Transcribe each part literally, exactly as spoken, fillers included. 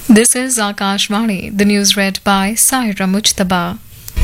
This is Akashvani, the news read by Saira Mujtaba.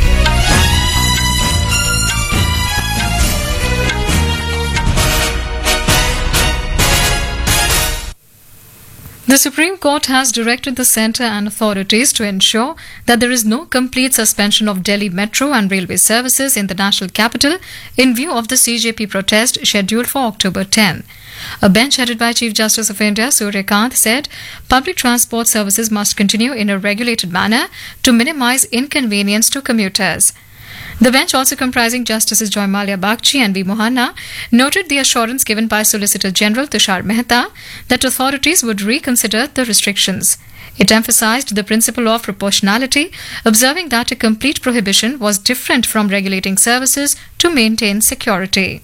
The Supreme Court has directed the centre and authorities to ensure that there is no complete suspension of Delhi metro and railway services in the national capital in view of the C J P protest scheduled for October tenth. A bench headed by Chief Justice of India Surya Kant said public transport services must continue in a regulated manner to minimize inconvenience to commuters. The bench, also comprising Justices Joy Malia Bagchi and V. Mohanna, noted the assurance given by Solicitor General Tushar Mehta that authorities would reconsider the restrictions. It emphasized the principle of proportionality, observing that a complete prohibition was different from regulating services to maintain security.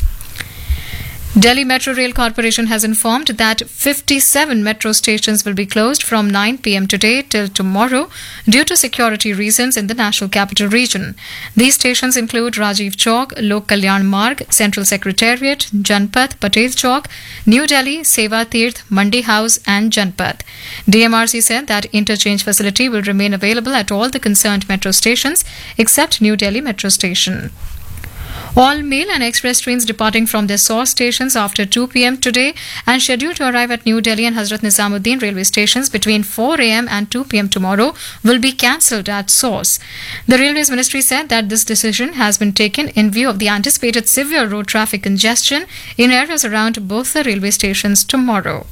Delhi Metro Rail Corporation has informed that fifty-seven metro stations will be closed from nine p.m. today till tomorrow due to security reasons in the National Capital Region. These stations include Rajiv Chowk, Lok Kalyan Marg, Central Secretariat, Janpath, Patel Chowk, New Delhi, Seva Tirth, Mandi House and Janpath. D M R C said that interchange facility will remain available at all the concerned metro stations except New Delhi Metro Station. All mail and express trains departing from their source stations after two p.m. today and scheduled to arrive at New Delhi and Hazrat Nizamuddin railway stations between four a.m. and two p.m. tomorrow will be cancelled at source. The Railways Ministry said that this decision has been taken in view of the anticipated severe road traffic congestion in areas around both the railway stations tomorrow.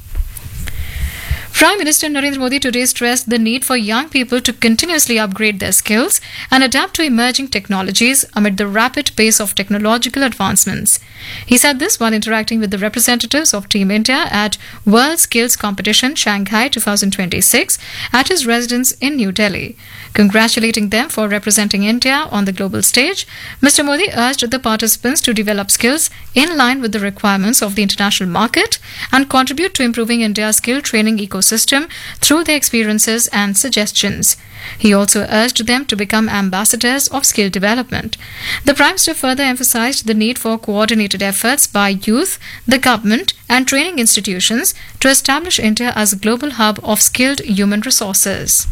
Prime Minister Narendra Modi today stressed the need for young people to continuously upgrade their skills and adapt to emerging technologies amid the rapid pace of technological advancements. He said this while interacting with the representatives of Team India at World Skills Competition Shanghai twenty twenty-six at his residence in New Delhi. Congratulating them for representing India on the global stage, Mister Modi urged the participants to develop skills in line with the requirements of the international market and contribute to improving India's skill training ecosystem through their experiences and suggestions. He also urged them to become ambassadors of skill development. The Prime Minister further emphasized the need for coordinated efforts by youth, the government and training institutions to establish India as a global hub of skilled human resources.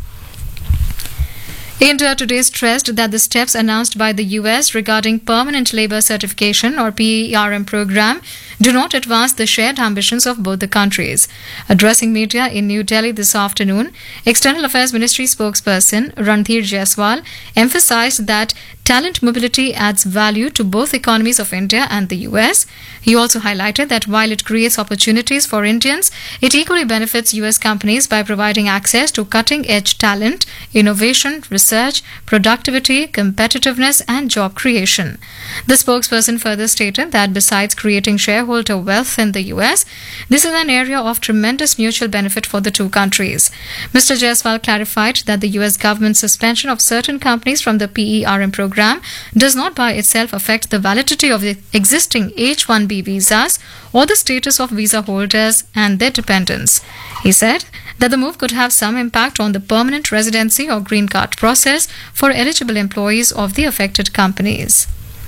India today stressed that the steps announced by the U S regarding Permanent Labour Certification or P E R M program do not advance the shared ambitions of both the countries. Addressing media in New Delhi this afternoon, External Affairs Ministry spokesperson Randhir Jaiswal emphasized that talent mobility adds value to both economies of India and the U S. He also highlighted that while it creates opportunities for Indians, it equally benefits U S companies by providing access to cutting-edge talent, innovation, research, productivity, competitiveness and job creation. The spokesperson further stated that besides creating shareholder wealth in the U S, this is an area of tremendous mutual benefit for the two countries. Mister Jaiswal clarified that the U S government's suspension of certain companies from the P E R M program does not by itself affect the validity of the existing H one B visas or the status of visa holders and their dependents. He said that the move could have some impact on the permanent residency or green card process for eligible employees of the affected companies.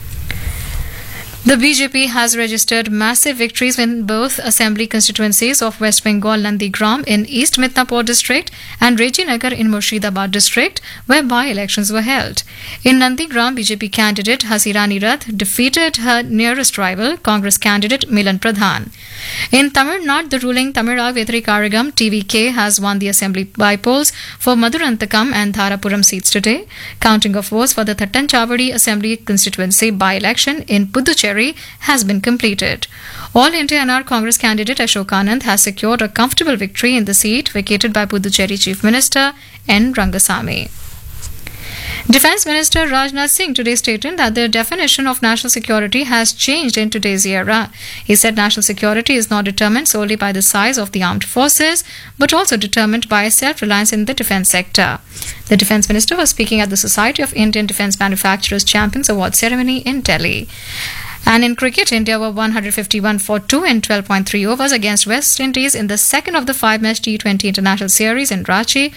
The B J P has registered massive victories in both assembly constituencies of West Bengal Nandigram in East Midnapur district and Rejinagar in Murshidabad district, where by-elections were held. In Nandigram, B J P candidate Hasirani Rath defeated her nearest rival, Congress candidate Milan Pradhan. In Tamil Nadu, the ruling Tamil Vetri Karagam T V K has won the assembly by-polls for Madurantakam and Dharapuram seats today. Counting of votes for the Thattanchavadi assembly constituency by-election in Puducherry has been completed. All India N R Congress candidate Ashok Anand has secured a comfortable victory in the seat vacated by Puducherry Chief Minister N. Rangasamy. Defence Minister Rajnath Singh today stated that the definition of national security has changed in today's era. He said national security is not determined solely by the size of the armed forces, but also determined by self-reliance in the defence sector. The Defence Minister was speaking at the Society of Indian Defence Manufacturers Champions Award ceremony in Delhi. And in cricket, India were one hundred fifty-one for two in twelve point three overs against West Indies in the second of the five-match T twenty International Series in Ranchi